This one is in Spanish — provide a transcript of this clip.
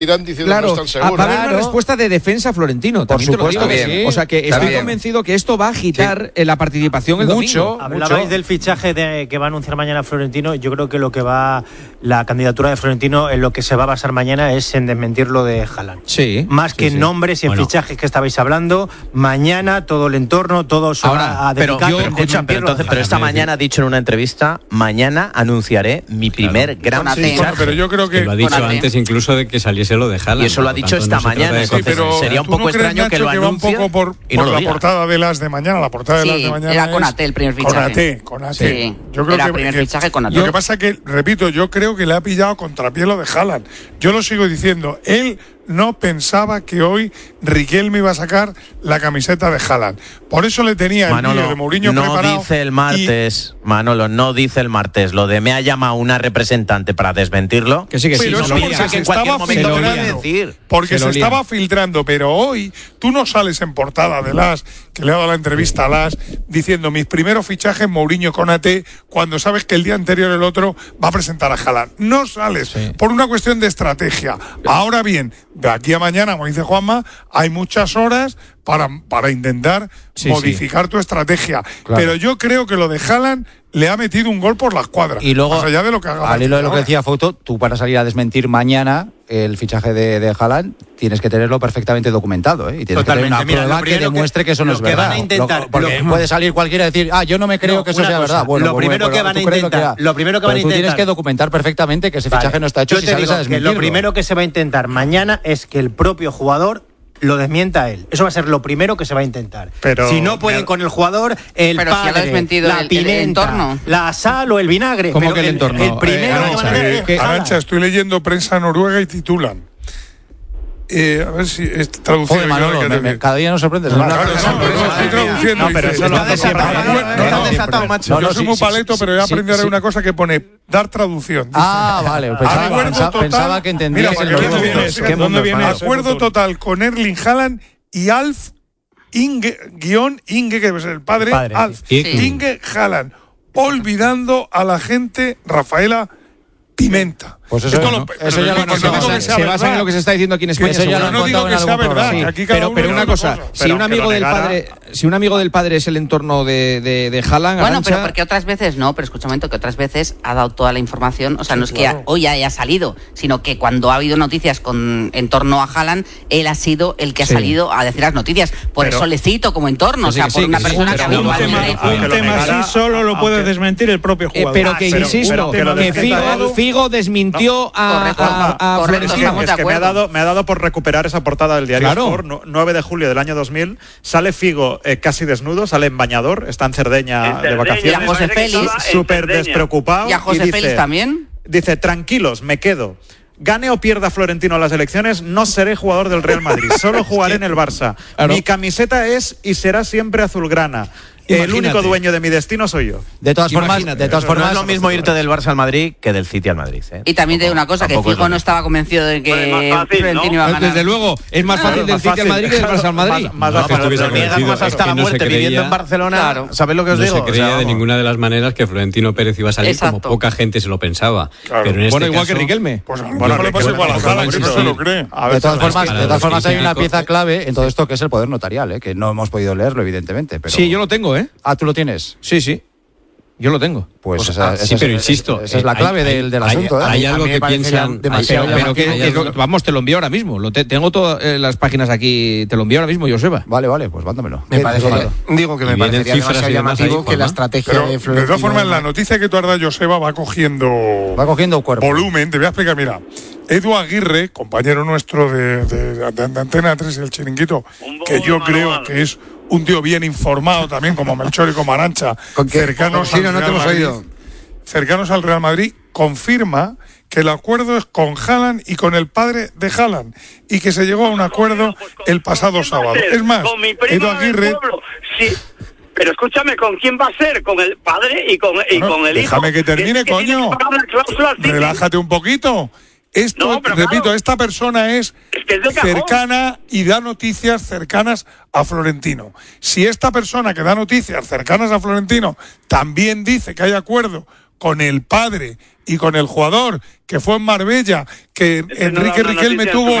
irán diciendo claro, no están seguros. va a haber una respuesta de defensa Florentino, también por supuesto te lo digo. que sí. O sea que estoy convencido que esto va a agitar la participación el domingo. Hablabais del fichaje que va a anunciar mañana Florentino. Yo creo que la candidatura de Florentino en lo que se va a basar mañana es en desmentir lo de Haaland. Sí. Más que en nombres y en fichajes que estabais hablando, mañana todo el entorno, todo se va a dedicar. Pero esta mañana ha dicho en una entrevista, mañana anunciaré mi primer gran fichaje. Pero yo creo que lo ha dicho antes incluso de que saliese lo de Haaland. Y eso lo ha dicho esta mañana. Pero sería un poco extraño que lo anuncie. Que va un poco por la portada de las de mañana. La portada de las de mañana era Konaté el primer fichaje. Konaté. Sí, yo creo era el primer fichaje Konaté. Lo que pasa es que, repito, yo creo que le ha pillado contrapié lo de Haaland. Yo lo sigo diciendo. Él no pensaba que hoy Riquelme iba a sacar la camiseta de Haaland. Por eso le tenía el vídeo de Mourinho preparado. No dice el martes, Manolo, no dice el martes. Lo de me ha llamado una representante para desmentirlo. Que sí, que sí. Pero eso porque se estaba filtrando. Porque se estaba filtrando. Pero hoy tú no sales en portada de Las, que le ha dado la entrevista a Las, diciendo mis primeros fichajes Mourinho Konaté, cuando sabes que el día anterior el otro va a presentar a Haaland. No sales por una cuestión de estrategia. Ahora bien, de aquí a mañana, como dice Juanma, hay muchas horas para intentar modificar tu estrategia. Claro. Pero yo creo que lo de Haaland le ha metido un gol por la escuadra. Y luego, más allá de lo que haga al hilo de lo que decía Fouto, tú para salir a desmentir mañana el fichaje de Haaland tienes que tenerlo perfectamente documentado, ¿eh? Y tienes que tener una prueba que demuestre que eso no es verdad. Porque puede salir cualquiera y decir, yo no me creo que eso sea verdad. Bueno, lo primero que van a intentar, tú tienes que documentar perfectamente que ese fichaje no está hecho. Yo te digo que lo primero que se va a intentar mañana es que el propio jugador lo desmienta él. Eso va a ser lo primero que se va a intentar. Pero si no pueden con el jugador, el padre, si la pimienta, la sal o el vinagre. ¿Cómo que el entorno? El primero Arancha, estoy leyendo prensa noruega y titulan. A ver si traducido. Joder, Manolo, cada día nos sorprendes. Estoy traduciendo. No, pero eso lo hace siempre. Está desatado, macho. Yo soy muy paleto, pero he aprendido ahora una cosa que pone dar traducción. Vale. Pensaba que entendías. ¿Dónde viene? Acuerdo total con Erling Haaland y Alf Inge, que es el padre. Alf Inge Haaland. Olvidando a la gente Rafaela Pimenta. Pues eso ya lo se basa en lo que se está diciendo aquí en España. Eso ya no digo que sea verdad. Sí. Pero una cosa, si un amigo del padre es el entorno de Haaland. Bueno, Arancha, pero porque otras veces no, pero escucha un momento, que otras veces ha dado toda la información, o sea, no es que hoy haya salido, sino que cuando ha habido noticias en torno a Haaland, él ha sido el que ha salido a decir las noticias. Por eso le cito como entorno, o sea, por una persona que un tema así solo lo puede desmentir el propio jugador. Pero que insisto, que Figo desmintió a Florentino. Es que me ha dado por recuperar esa portada del diario Sport, 9 de julio del año 2000. Sale Figo casi desnudo, sale en bañador, está en Cerdeña de vacaciones. Y a José Félix. Súper despreocupado. ¿Y a José Félix también? Dice, tranquilos, me quedo. Gane o pierda Florentino las elecciones, no seré jugador del Real Madrid, solo jugaré en el Barça. Mi camiseta es y será siempre azulgrana. El único dueño de mi destino soy yo. De todas formas, no es lo mismo irte del Barça al Madrid que del City al Madrid. Y también te digo una cosa, que Figo no estaba convencido de que Florentino iba a ganar. Desde luego, es más fácil del City al Madrid que del Barça al Madrid. Más hasta la muerte viviendo en Barcelona. ¿Sabéis lo que os digo? No se creía de ninguna de las maneras que Florentino Pérez iba a salir, como poca gente se lo pensaba. Bueno, igual que Riquelme. Bueno, le pasa igual a Haaland, no se lo cree. De todas formas, hay una pieza clave en todo esto que es el poder notarial, que no hemos podido leerlo, evidentemente. Sí, yo lo tengo, ¿eh? ¿Tú lo tienes? Sí. Yo lo tengo. Pues pero insisto, esa es la clave del asunto. Hay algo que piensan demasiado. Pero vamos, te lo envío ahora mismo. Tengo todas las páginas aquí. Te lo envío ahora mismo, Joseba. Vale, pues mándamelo. Me parecería demasiado llamativo que la estrategia de Florentino. De todas formas, la noticia que tú has dado, Joseba, va cogiendo cuerpo. Volumen. Te voy a explicar, mira. Edu Aguirre, compañero nuestro de Antena 3 y el Chiringuito, que yo creo que es un tío bien informado también, como Melchor y como Arancha, cercanos al Real Madrid, confirma que el acuerdo es con Haaland y con el padre de Haaland, y que se llegó a un acuerdo el pasado sábado. Es más, Edu Aguirre... Pero escúchame, ¿con quién va a ser? ¿Con el padre y con el hijo? Déjame que termine, coño. Relájate un poquito. Repito, esta persona es cercana y da noticias cercanas a Florentino. Si esta persona que da noticias cercanas a Florentino también dice que hay acuerdo con el padre y con el jugador, que fue en Marbella, que Enrique Riquelme tuvo